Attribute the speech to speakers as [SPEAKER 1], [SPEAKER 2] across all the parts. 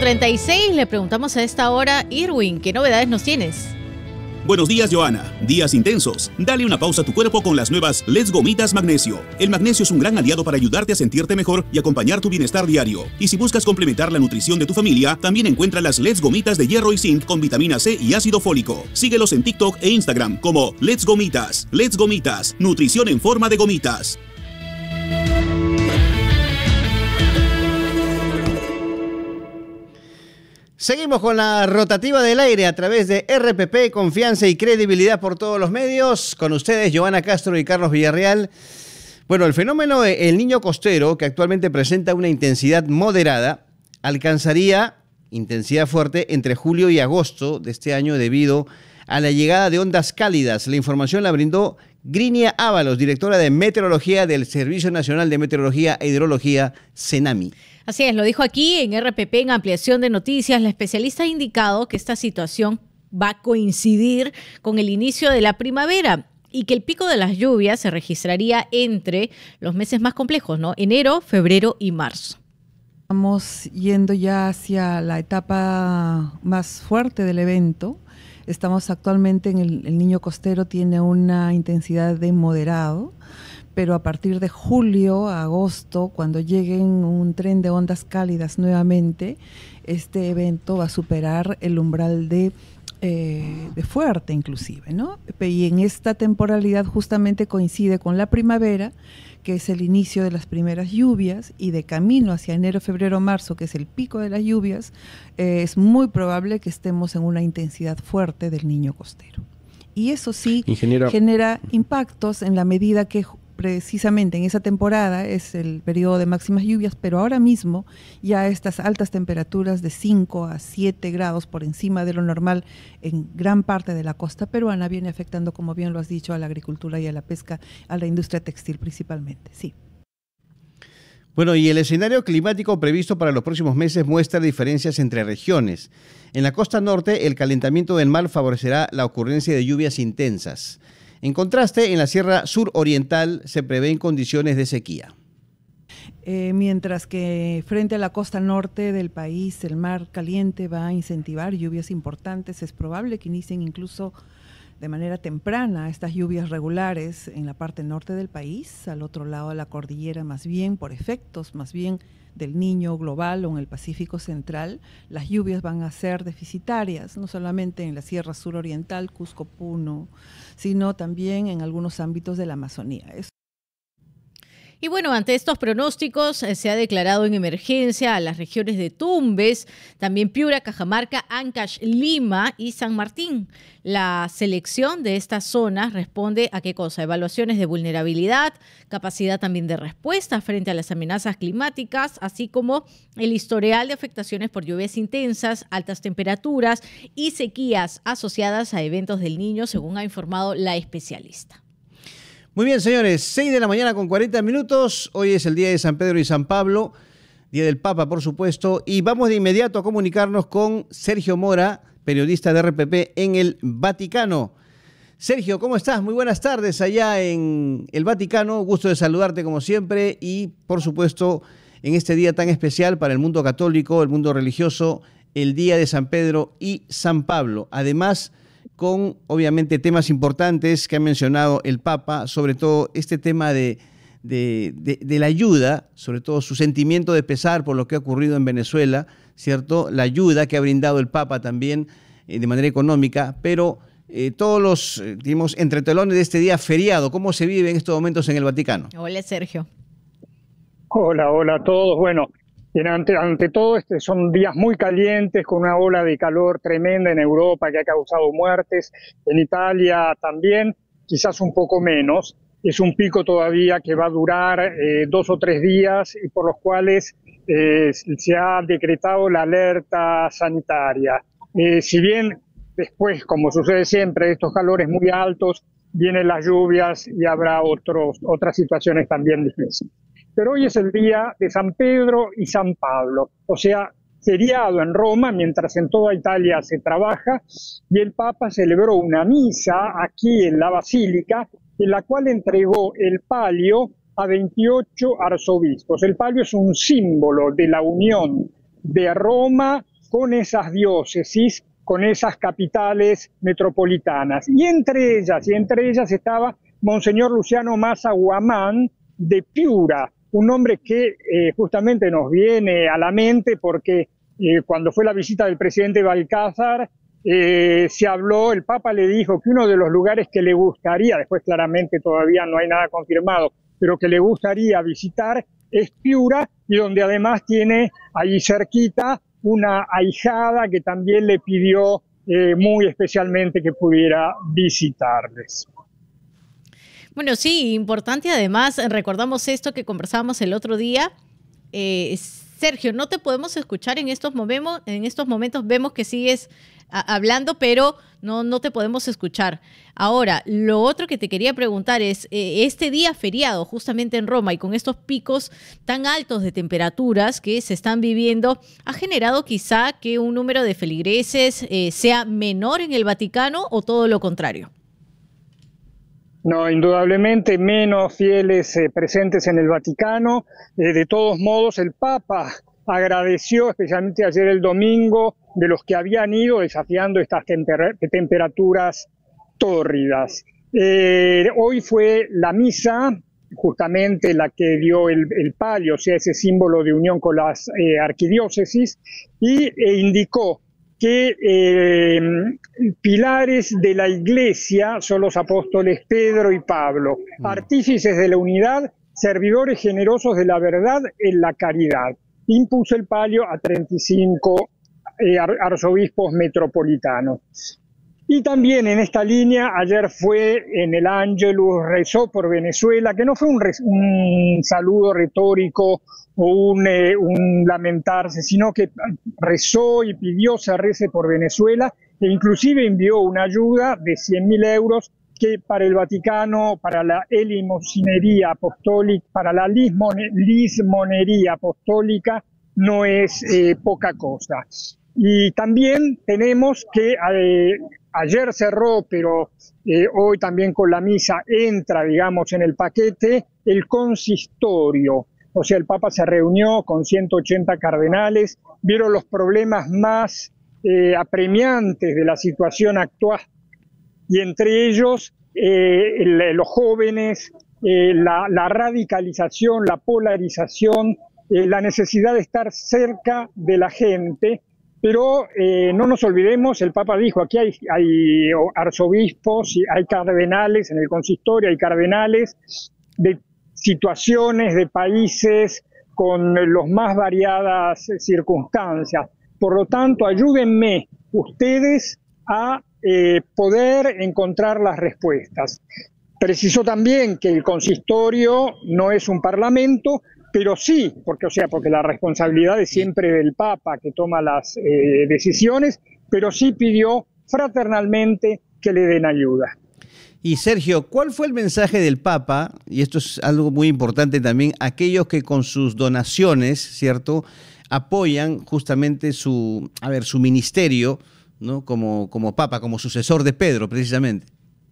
[SPEAKER 1] 8:36, le preguntamos a esta hora, Irwin, ¿qué novedades nos tienes?
[SPEAKER 2] Buenos días, Joana. Días intensos. Dale una pausa a tu cuerpo con las nuevas Let's Gomitas Magnesio. El magnesio es un gran aliado para ayudarte a sentirte mejor y acompañar tu bienestar diario. Y si buscas complementar la nutrición de tu familia, también encuentra las Let's Gomitas de hierro y zinc con vitamina C y ácido fólico. Síguelos en TikTok e Instagram como Let's Gomitas. Let's Gomitas. Nutrición en forma de gomitas.
[SPEAKER 3] Seguimos con la rotativa del aire a través de RPP, confianza y credibilidad por todos los medios. Con ustedes, Joana Castro y Carlos Villarreal. Bueno, el fenómeno El Niño Costero, que actualmente presenta una intensidad moderada, alcanzaría intensidad fuerte entre julio y agosto de este año debido a la llegada de ondas cálidas. La información la brindó Grinia Ábalos, directora de Meteorología del Servicio Nacional de Meteorología e Hidrología, CENAMI.
[SPEAKER 1] Así es, lo dijo aquí en RPP en Ampliación de Noticias. La especialista ha indicado que esta situación va a coincidir con el inicio de la primavera y que el pico de las lluvias se registraría entre los meses más complejos, ¿no? Enero, febrero y marzo.
[SPEAKER 4] Estamos yendo ya hacia la etapa más fuerte del evento. Estamos actualmente en el Niño Costero, tiene una intensidad de moderado, pero a partir de julio a agosto, cuando lleguen un tren de ondas cálidas nuevamente, este evento va a superar el umbral de fuerte inclusive, ¿no? Y en esta temporalidad justamente coincide con la primavera, que es el inicio de las primeras lluvias, y de camino hacia enero, febrero, marzo, que es el pico de las lluvias, es muy probable que estemos en una intensidad fuerte del Niño Costero. Y eso sí genera impactos en la medida que precisamente en esa temporada es el periodo de máximas lluvias, pero ahora mismo ya estas altas temperaturas de 5 a 7 grados por encima de lo normal en gran parte de la costa peruana viene afectando, como bien lo has dicho, a la agricultura y a la pesca, a la industria textil principalmente, sí.
[SPEAKER 3] Bueno, y el escenario climático previsto para los próximos meses muestra diferencias entre regiones. En la costa norte, el calentamiento del mar favorecerá la ocurrencia de lluvias intensas. En contraste, en la Sierra Suroriental se prevén condiciones de sequía.
[SPEAKER 4] Mientras que frente a la costa norte del país, el mar caliente va a incentivar lluvias importantes, es probable que inicien incluso de manera temprana estas lluvias regulares en la parte norte del país, al otro lado de la cordillera más bien, por efectos más bien del Niño global o en el Pacífico Central, las lluvias van a ser deficitarias, no solamente en la Sierra Suroriental, Cusco, Puno, sino también en algunos ámbitos de la Amazonía.
[SPEAKER 1] Y bueno, ante estos pronósticos se ha declarado en emergencia a las regiones de Tumbes, también Piura, Cajamarca, Ancash, Lima y San Martín. La selección de estas zonas responde a qué cosa: evaluaciones de vulnerabilidad, capacidad también de respuesta frente a las amenazas climáticas, así como el historial de afectaciones por lluvias intensas, altas temperaturas y sequías asociadas a eventos del Niño, según ha informado la especialista.
[SPEAKER 3] Muy bien, señores, 6 de la mañana con 40 minutos. Hoy es el día de San Pedro y San Pablo, día del Papa, por supuesto. Y vamos de inmediato a comunicarnos con Sergio Mora, periodista de RPP en el Vaticano. Sergio, ¿cómo estás? Muy buenas tardes allá en el Vaticano. Gusto de saludarte como siempre y, por supuesto, en este día tan especial para el mundo católico, el mundo religioso, el día de San Pedro y San Pablo. Además, con obviamente temas importantes que ha mencionado el Papa, sobre todo este tema de la ayuda, sobre todo su sentimiento de pesar por lo que ha ocurrido en Venezuela, ¿cierto? La ayuda que ha brindado el Papa también de manera económica, pero todos los, digamos, entretelones de este día feriado, ¿cómo se vive en estos momentos en el Vaticano?
[SPEAKER 1] Hola, Sergio.
[SPEAKER 5] Hola a todos. Bueno, ante todo, son días muy calientes, con una ola de calor tremenda en Europa que ha causado muertes, en Italia también, quizás un poco menos. Es un pico todavía que va a durar 2 o 3 días y por los cuales se ha decretado la alerta sanitaria. Si bien después, como sucede siempre, estos calores muy altos, vienen las lluvias y habrá otras situaciones también difíciles. Pero hoy es el día de San Pedro y San Pablo, o sea, feriado en Roma, mientras en toda Italia se trabaja, y el Papa celebró una misa aquí en la Basílica, en la cual entregó el palio a 28 arzobispos. El palio es un símbolo de la unión de Roma con esas diócesis, con esas capitales metropolitanas. Y entre ellas estaba Monseñor Luciano Massa Guamán de Piura, un nombre que justamente nos viene a la mente porque cuando fue la visita del presidente Balcázar, se habló, el Papa le dijo que uno de los lugares que le gustaría, después claramente todavía no hay nada confirmado, pero que le gustaría visitar es Piura, y donde además tiene ahí cerquita una ahijada que también le pidió muy especialmente que pudiera visitarles.
[SPEAKER 1] Bueno, sí, importante además, recordamos esto que conversábamos el otro día. Sergio, no te podemos escuchar en estos momentos vemos que sigues hablando, pero no te podemos escuchar. Ahora, lo otro que te quería preguntar es, este día feriado justamente en Roma y con estos picos tan altos de temperaturas que se están viviendo, ¿ha generado quizá que un número de feligreses sea menor en el Vaticano o todo lo contrario?
[SPEAKER 5] No, indudablemente menos fieles presentes en el Vaticano. De todos modos, el Papa agradeció, especialmente ayer el domingo, de los que habían ido desafiando estas temperaturas tórridas. Hoy fue la misa, justamente la que dio el palio, o sea, ese símbolo de unión con las arquidiócesis, y indicó que pilares de la Iglesia son los apóstoles Pedro y Pablo, artífices de la unidad, servidores generosos de la verdad en la caridad. Impuso el palio a 35 arzobispos metropolitanos. Y también en esta línea, ayer fue en el Ángelus, rezó por Venezuela, que no fue un saludo retórico o un lamentarse, sino que rezó y pidió se rece por Venezuela, e inclusive envió una ayuda de 100.000 euros que para el Vaticano, para la elimosinería apostólica, para la lismonería apostólica, no es poca cosa. Y también tenemos que ayer cerró, pero hoy también con la misa entra, digamos, en el paquete el consistorio. O sea, el Papa se reunió con 180 cardenales, vieron los problemas más apremiantes de la situación actual, y entre ellos los jóvenes, la radicalización, la polarización, la necesidad de estar cerca de la gente. Pero no nos olvidemos, el Papa dijo, aquí hay arzobispos, hay cardenales, en el consistorio hay cardenales de situaciones, de países con las más variadas circunstancias. Por lo tanto, ayúdenme ustedes a poder encontrar las respuestas. Precisó también que el consistorio no es un parlamento, pero sí, porque la responsabilidad es siempre del Papa que toma las decisiones, pero sí pidió fraternalmente que le den ayuda.
[SPEAKER 3] Y Sergio, ¿cuál fue el mensaje del Papa? Y esto es algo muy importante también, aquellos que con sus donaciones, ¿cierto?, apoyan justamente su ministerio, ¿no?, como Papa, como sucesor de Pedro, precisamente.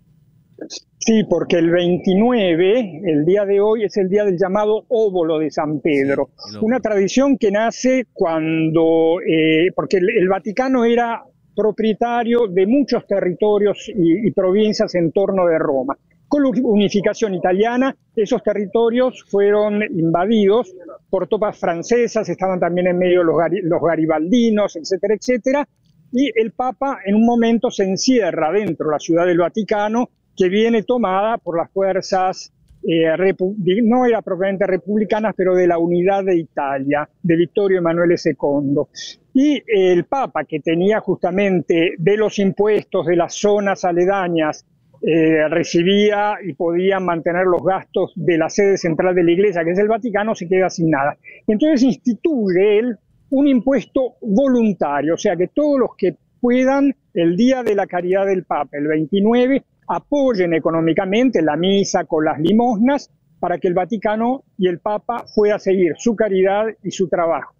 [SPEAKER 5] Sí, porque el 29, el día de hoy, es el día del llamado óbolo de San Pedro. Sí, una tradición que nace cuando, porque el Vaticano era propietario de muchos territorios y provincias en torno de Roma. Con la unificación italiana, esos territorios fueron invadidos por tropas francesas, estaban también en medio los garibaldinos, etcétera, etcétera, y el Papa en un momento se encierra dentro de la ciudad del Vaticano, que viene tomada por las fuerzas, no era propiamente republicanas, pero de la unidad de Italia, de Vittorio Emanuele II. Y el Papa, que tenía justamente de los impuestos de las zonas aledañas, recibía y podía mantener los gastos de la sede central de la Iglesia, que es el Vaticano, se queda sin nada. Entonces instituye él un impuesto voluntario, o sea que todos los que puedan, el día de la caridad del Papa, el 29, apoyen económicamente la misa con las limosnas para que el Vaticano y el Papa puedan seguir su caridad y su trabajo.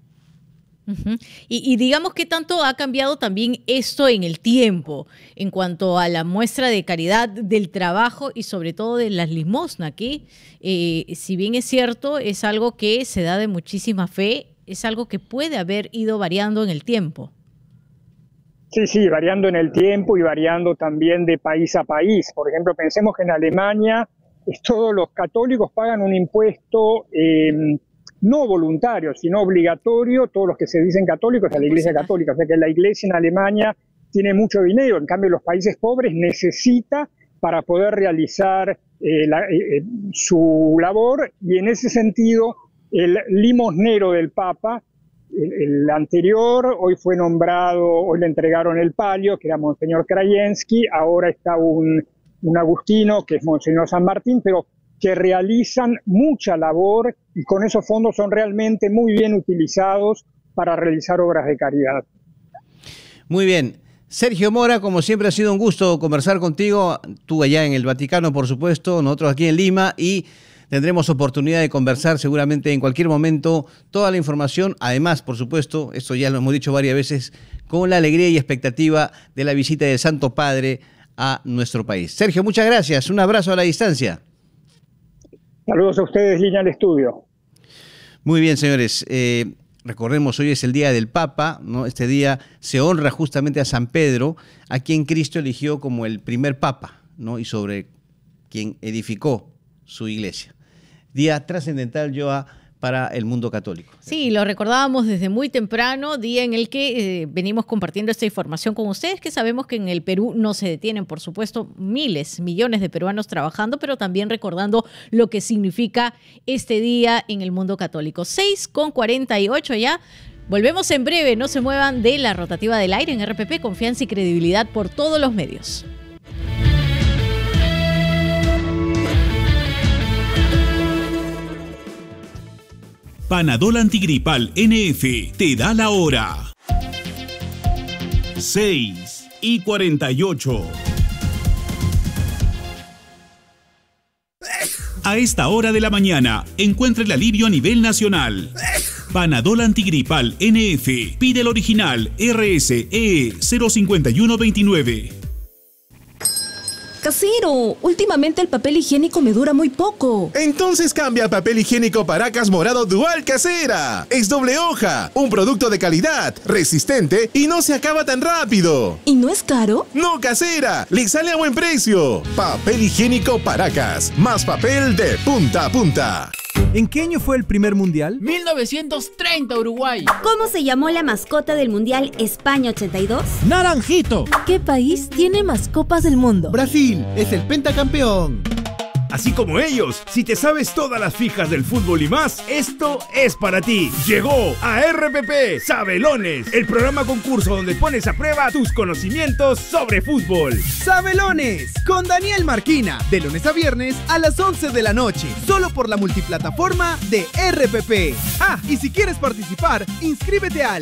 [SPEAKER 1] Y digamos qué tanto ha cambiado también esto en el tiempo en cuanto a la muestra de caridad del trabajo y sobre todo de las limosnas, que si bien es cierto, es algo que se da de muchísima fe, es algo que puede haber ido variando en el tiempo.
[SPEAKER 5] Sí, variando en el tiempo y variando también de país a país. Por ejemplo, pensemos que en Alemania todos los católicos pagan un impuesto no voluntario, sino obligatorio, todos los que se dicen católicos, a la Iglesia Católica. O sea que la Iglesia en Alemania tiene mucho dinero, en cambio los países pobres necesita para poder realizar su labor, y en ese sentido el limosnero del Papa, el anterior, hoy le entregaron el palio, que era Monseñor Krajewski, ahora está un agustino, que es Monseñor San Martín, pero que realizan mucha labor y con esos fondos son realmente muy bien utilizados para realizar obras de caridad.
[SPEAKER 3] Muy bien. Sergio Mora, como siempre ha sido un gusto conversar contigo, tú allá en el Vaticano, por supuesto, nosotros aquí en Lima, y tendremos oportunidad de conversar seguramente en cualquier momento toda la información. Además, por supuesto, esto ya lo hemos dicho varias veces, con la alegría y expectativa de la visita del Santo Padre a nuestro país. Sergio, muchas gracias. Un abrazo a la distancia.
[SPEAKER 5] Saludos a ustedes, línea al estudio.
[SPEAKER 3] Muy bien, señores. Recordemos, hoy es el Día del Papa, ¿no? Este día se honra justamente a San Pedro, a quien Cristo eligió como el primer Papa, ¿no? Y sobre quien edificó su iglesia. Día trascendental, Joa, para el mundo católico.
[SPEAKER 1] Sí, lo recordábamos desde muy temprano, día en el que venimos compartiendo esta información con ustedes, que sabemos que en el Perú no se detienen, por supuesto, millones de peruanos trabajando, pero también recordando lo que significa este día en el mundo católico. 6:48 ya. Volvemos en breve, no se muevan de la rotativa del aire en RPP, confianza y credibilidad por todos los medios.
[SPEAKER 2] Panadol Antigripal NF te da la hora. 6:48. A esta hora de la mañana, encuentra el alivio a nivel nacional. Panadol Antigripal NF. Pide el original RSE 05129.
[SPEAKER 6] Casero, últimamente el papel higiénico me dura muy poco.
[SPEAKER 7] Entonces cambia a papel higiénico Paracas Morado Dual Casera. Es doble hoja, un producto de calidad, resistente y no se acaba tan rápido.
[SPEAKER 6] ¿Y no es caro?
[SPEAKER 7] No, Casera, le sale a buen precio. Papel higiénico Paracas, más papel de punta a punta.
[SPEAKER 8] ¿En qué año fue el primer mundial?
[SPEAKER 9] 1930, Uruguay.
[SPEAKER 10] ¿Cómo se llamó la mascota del mundial España 82?
[SPEAKER 8] Naranjito.
[SPEAKER 11] ¿Qué país tiene más copas del mundo?
[SPEAKER 8] Brasil, es el pentacampeón.
[SPEAKER 12] Así como ellos, si te sabes todas las fijas del fútbol y más, esto es para ti. Llegó a RPP Sabelones, el programa concurso donde pones a prueba tus conocimientos sobre fútbol.
[SPEAKER 8] Sabelones, con Daniel Marquina, de lunes a viernes a las 11 de la noche, solo por la multiplataforma de RPP. Y si quieres participar, inscríbete al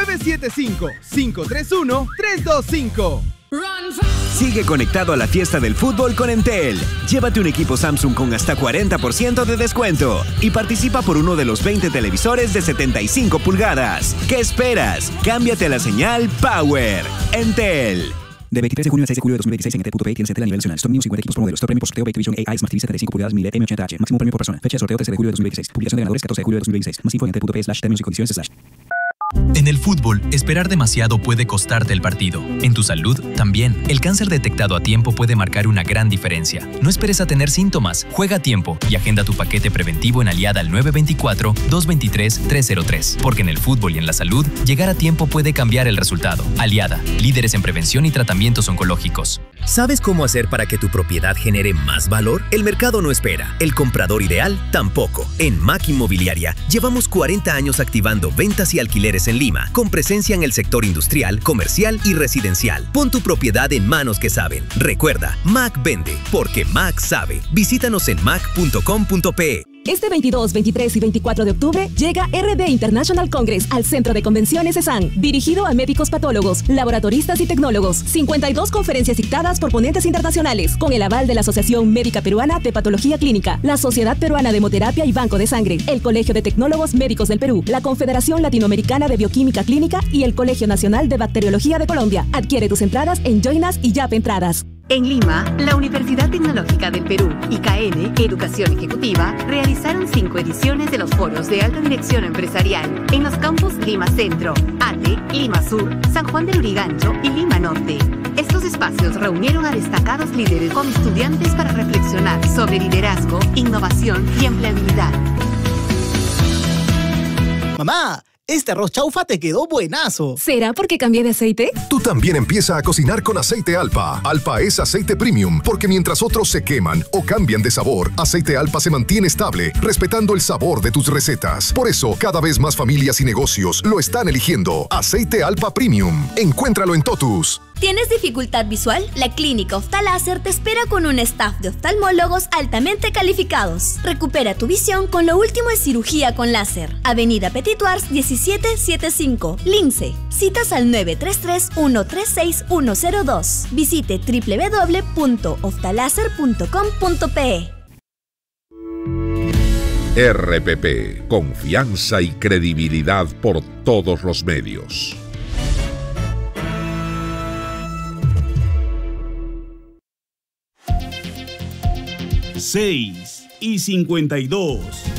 [SPEAKER 8] 975-531-325.
[SPEAKER 13] Sigue conectado a la fiesta del fútbol con Entel. Llévate un equipo Samsung con hasta 40% de descuento y participa por uno de los 20 televisores de 75 pulgadas. ¿Qué esperas? Cámbiate a la señal Power. Entel.
[SPEAKER 14] De 23 de junio al 6 de julio de 2016 en Entel.pay tienes Entel a nivel nacional. Stock News 50 equipos por modelo. Stock premio por sorteo Activision AI Smart TV 75 pulgadas 1000 M80H. Máximo premio por persona. Fecha de sorteo 13 de julio de 2016. Publicación de ganadores 14 de julio de 2016. Más info en Entel.pay/términos y condiciones/.
[SPEAKER 15] En el fútbol, esperar demasiado puede costarte el partido. En tu salud, también. El cáncer detectado a tiempo puede marcar una gran diferencia. No esperes a tener síntomas. Juega a tiempo y agenda tu paquete preventivo en Aliada al 924-223-303. Porque en el fútbol y en la salud, llegar a tiempo puede cambiar el resultado. Aliada, líderes en prevención y tratamientos oncológicos.
[SPEAKER 16] ¿Sabes cómo hacer para que tu propiedad genere más valor? El mercado no espera. El comprador ideal tampoco. En MAC Inmobiliaria, llevamos 40 años activando ventas y alquileres en Lima, con presencia en el sector industrial, comercial y residencial. Pon tu propiedad en manos que saben. Recuerda, MAC vende, porque MAC sabe. Visítanos en mac.com.pe.
[SPEAKER 6] Este 22, 23 y 24 de octubre llega RD International Congress al Centro de Convenciones ESAN, dirigido a médicos patólogos, laboratoristas y tecnólogos. 52 conferencias dictadas por ponentes internacionales, con el aval de la Asociación Médica Peruana de Patología Clínica, la Sociedad Peruana de Hemoterapia y Banco de Sangre, el Colegio de Tecnólogos Médicos del Perú, la Confederación Latinoamericana de Bioquímica Clínica y el Colegio Nacional de Bacteriología de Colombia. Adquiere tus entradas en Joinas y Yap Entradas.
[SPEAKER 17] En Lima, la Universidad Tecnológica del Perú, IKN, Educación Ejecutiva, realizaron 5 ediciones de los foros de alta dirección empresarial en los campus Lima Centro, Ate, Lima Sur, San Juan del Lurigancho y Lima Norte. Estos espacios reunieron a destacados líderes con estudiantes para reflexionar sobre liderazgo, innovación y empleabilidad.
[SPEAKER 18] Mamá, este arroz chaufa te quedó buenazo.
[SPEAKER 6] ¿Será porque cambié de aceite?
[SPEAKER 19] Tú también empieza a cocinar con aceite Alpa. Alpa es aceite premium, porque mientras otros se queman o cambian de sabor, aceite Alpa se mantiene estable, respetando el sabor de tus recetas. Por eso, cada vez más familias y negocios lo están eligiendo. Aceite Alpa Premium. Encuéntralo en Totus.
[SPEAKER 10] ¿Tienes dificultad visual? La clínica Oftaláser te espera con un staff de oftalmólogos altamente calificados. Recupera tu visión con lo último en cirugía con láser. Avenida Petituars 1775, Lince. Citas al 933-136-102. Visite www.oftaláser.com.pe.
[SPEAKER 20] RPP, confianza y credibilidad por todos los medios.
[SPEAKER 2] 6:52.